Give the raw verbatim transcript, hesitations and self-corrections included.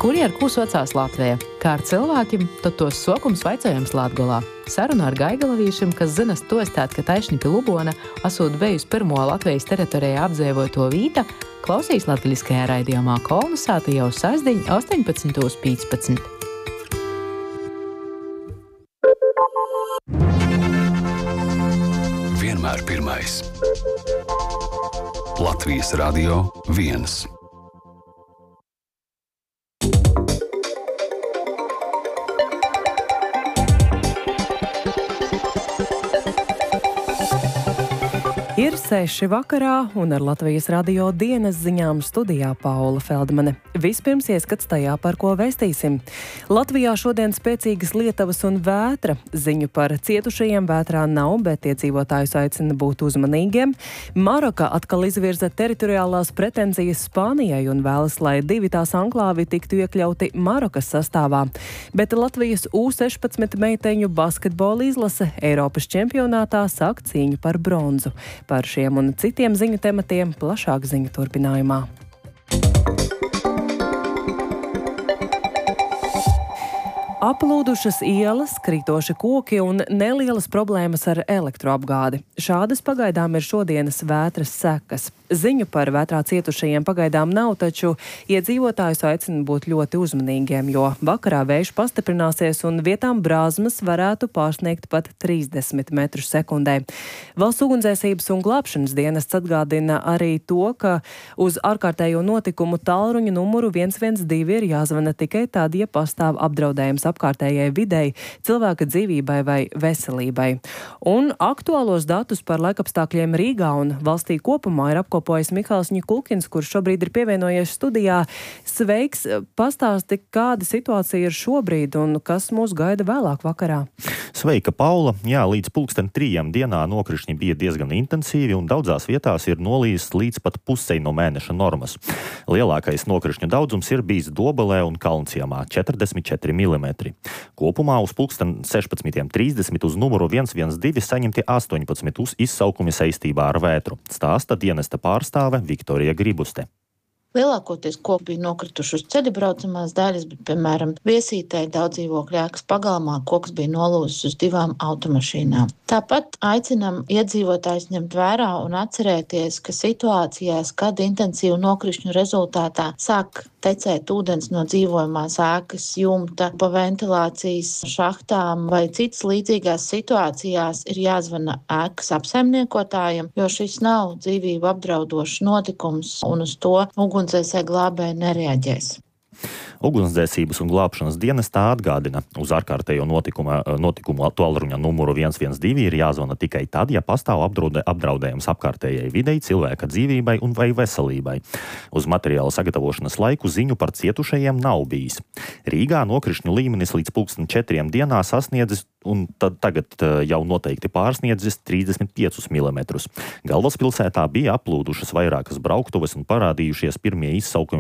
Kurjeri kūsocās Latvijā. Kā ar cilvēkiem, tad tos sokums vaicājums Latgolā. Saruna ar Gaigalavīšiem, kas zinas to stāt, ka Taišņi pi Lubona asūt bejus pirmo Latvijas teritorijā apdzīvoto vīta, klausīs latgaliskajā raidījumā Kolnasāta jau sasdiņ astoņpadsmit piecpadsmit. Vienmēr pirmais. Latvijas radio viens. Ir seši vakarā, un ar Latvijas radio dienas ziņām studijā Paula Feldmane. Vispirms ieskats tajā, par ko vēstīsim. Latvijā šodien spēcīgas lietavas un vētra. Ziņu par cietušajiem vētrā nav, bet iedzīvotājus aicina būt uzmanīgiem. Maroka atkal izvirza teritoriālās pretenzijas Spānijai un vēlas, lai divi tās anklāvi tiktu iekļauti Marokas sastāvā. Bet Latvijas U sešpadsmit meiteņu basketbola izlase Eiropas čempionātā sāk cīņu par bronzu. Par šiem un citiem ziņu tematiem plašāk ziņu turpinājumā. Aplūdušas ielas, krītoši koki un nelielas problēmas ar elektroapgādi. Šādas pagaidām ir šodienas vētras sekas. Ziņu par vētrā cietušajiem pagaidām nav, taču iedzīvotājus aicina būt ļoti uzmanīgiem, jo vakarā vējš pastiprināsies un vietām brāzmas varētu pārsniegt pat trīsdesmit metrus sekundē. Valsts ugunsdzēsības un glābšanas dienests atgādina arī to, ka uz ārkārtējo notikumu tālruņa numuru viens viens divi ir jāzvana tikai tad, ja pastāv apdraudējums apkārtējai videi, cilvēka dzīvībai vai veselībai. Un aktuālos datus par laikapstākļiem Rīgā un valstī kopumā ir apkopojis Mihāls Ņikulkins, kurš šobrīd ir pievienojies studijā. Sveiks, pastāsti, kāda situācija ir šobrīd un kas mūs gaida vēlāk vakarā? Sveika, Paula! Jā, līdz pulksten trījiem dienā nokrišņi bija diezgan intensīvi un daudzās vietās ir nolījis līdz pat pusei no mēneša normas. Lielākais nokrišņu daudzums ir bijis Dobelē un Kalnciemā – četrdesmit četri milimetri. Kopumā uz pulksten sešpadsmit trīsdesmit uz numuru viens viens divi saņemti astoņpadsmit uz izsaukumi saistībā ar vētru. Stāsta dienesta pārstāve Viktorija Gribuste. Lielākoties koki bija nokrituši uz ceļa braucamās daļas, bet, piemēram, Viesītei daudz dzīvokļu ēkas pagalmā koks bija nolūzis uz divām automašīnām. Tāpat aicinam iedzīvotājus ņemt vērā un atcerēties, ka situācijās, kad intensīvu nokrišņu rezultātā sāk tecēt ūdens no dzīvojamās ēkas jumta pa ventilācijas šahtām vai citas līdzīgās situācijās, ir jāzvana ēkas apsaimniekotājiem, jo šis nav dzīvību apdraudošs notikums un uz to ugunsdzēsēji glābēji nereaģēs. Ugunsdzēsības un glābšanas dienestā atgādina, uz ārkārtējo notikumu, notikumu tālruņa numuru viens viens divi ir jāzvana tikai tad, ja pastāv apdraudē, apdraudējums apkārtējai videi, cilvēka dzīvībai un vai veselībai. Uz materiāla sagatavošanas laiku ziņu par cietušajiem nav bijis. Rīgā nokrišņu līmenis līdz pulksten četriem dienā sasniedzis un tad tagad jau noteikti pārsniedzis trīsdesmit piecus milimetrus. Galvaspilsētā bija aplūdušas vairākas brauktuves un parādījušies pirmie izsaukumi